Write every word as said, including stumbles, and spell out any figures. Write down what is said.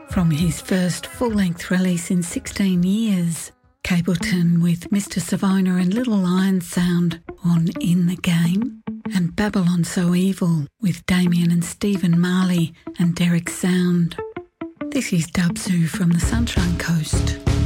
From his first full-length release in sixteen years, Capleton with Mister Savona and Little Lion Sound on In the Game, and Babylon So Evil with Damien and Stephen Marley and Derek Sound. This is Dubzoo from the Sunshine Coast.